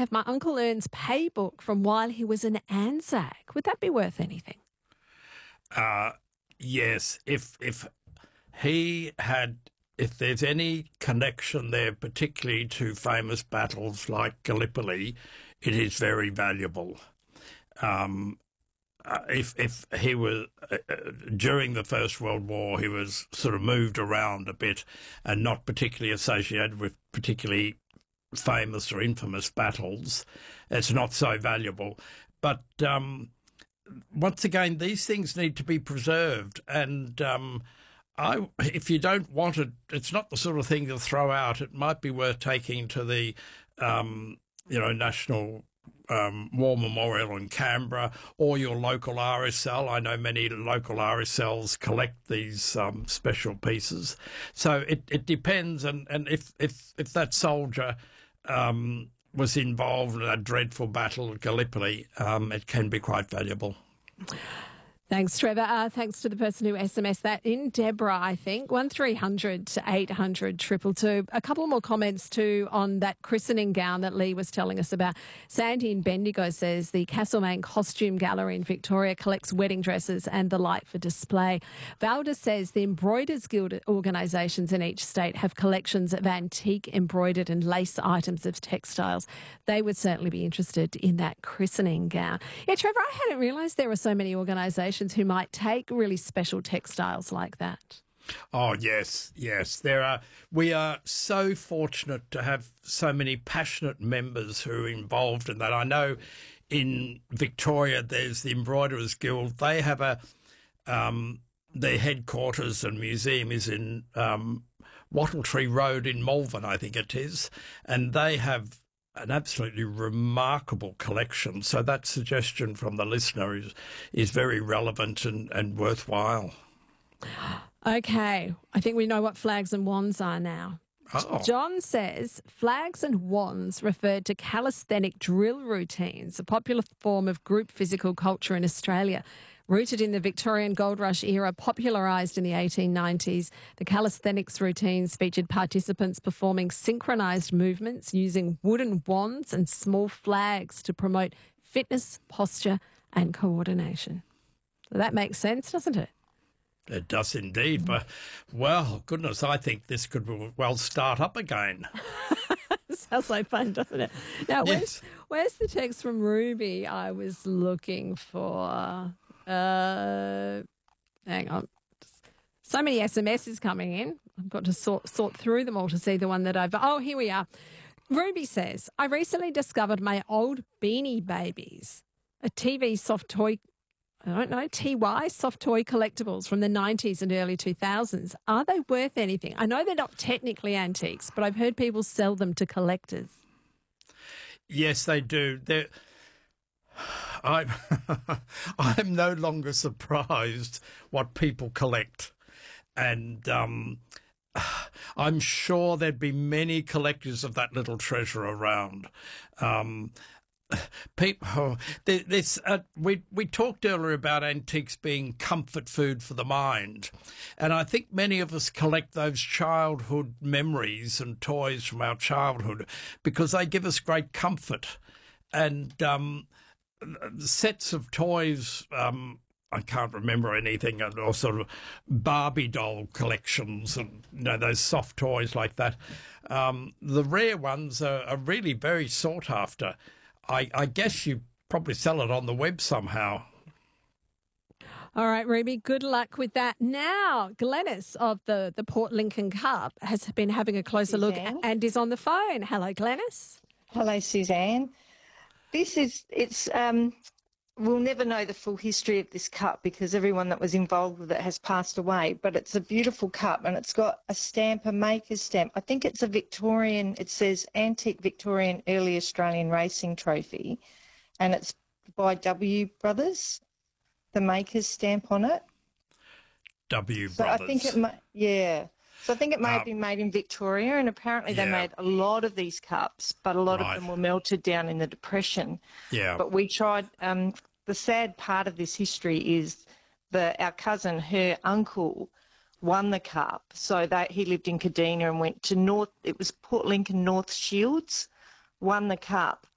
have my Uncle Ern's paybook from while he was an Anzac. Would that be worth anything? Yes, if he had, if there's any connection there, particularly to famous battles like Gallipoli, it is very valuable. If he was during the First World War, he was sort of moved around a bit and not particularly associated with particularly famous or infamous battles, it's not so valuable. But once again, these things need to be preserved, and if you don't want it, it's not the sort of thing to throw out. It might be worth taking to the National War Memorial in Canberra or your local RSL. I know many local RSLs collect these special pieces. So it depends, and if that soldier was involved in a dreadful battle at Gallipoli, it can be quite valuable. Thanks, Trevor. Thanks to the person who SMSed that in, Deborah, I think. 1300 800 222. A couple more comments too on that christening gown that Lee was telling us about. Sandy in Bendigo says the Castlemaine Costume Gallery in Victoria collects wedding dresses and the like for display. Valda says the Embroiderers Guild organisations in each state have collections of antique embroidered and lace items of textiles. They would certainly be interested in that christening gown. Yeah, Trevor, I hadn't realised there were so many organisations who might take really special textiles like that. Oh, yes. There are. We are so fortunate to have so many passionate members who are involved in that. I know in Victoria there's the Embroiderers Guild. They have their headquarters and museum is in Wattletree Road in Malvern, I think it is, and they have an absolutely remarkable collection. So that suggestion from the listener is very relevant and worthwhile. Okay, I think we know what flags and wands are now. Oh. John says flags and wands referred to calisthenic drill routines, a popular form of group physical culture in Australia. Rooted in the Victorian Gold Rush era, popularised in the 1890s, the calisthenics routines featured participants performing synchronised movements using wooden wands and small flags to promote fitness, posture and coordination. So that makes sense, doesn't it? It does indeed, but, well, goodness, I think this could well start up again. Sounds like fun, doesn't it? Now, Yes. where's the text from Ruby I was looking for? Hang on. So many SMSs coming in. I've got to sort through them all to see the one that I've... Oh, here we are. Ruby says, I recently discovered my old Beanie Babies, a TY soft toy collectibles from the 90s and early 2000s. Are they worth anything? I know they're not technically antiques, but I've heard people sell them to collectors. Yes, they do. I'm no longer surprised what people collect. And I'm sure there'd be many collectors of that little treasure around. People, we talked earlier about antiques being comfort food for the mind, and I think many of us collect those childhood memories and toys from our childhood because they give us great comfort. And sets of toys, I can't remember anything, or sort of Barbie doll collections and those soft toys like that. The rare ones are really very sought after. I guess you probably sell it on the web somehow. All right, Ruby, good luck with that. Now, Glenys of the Port Lincoln Cup has been having a closer look and is on the phone. Hello, Glenys. Hello, Suzanne. We'll never know the full history of this cup because everyone that was involved with it has passed away, but it's a beautiful cup and it's got a stamp, a maker's stamp. I think it's a Victorian, it says Antique Victorian Early Australian Racing Trophy, and it's by W Brothers, the maker's stamp on it. W So Brothers. I think it So I think it may have been made in Victoria, and apparently they made a lot of these cups, but a lot of them were melted down in the Depression. Yeah. But we tried. The sad part of this history is that our cousin, her uncle, won the cup. So he lived in Kadina and went to it was Port Lincoln North Shields, won the cup,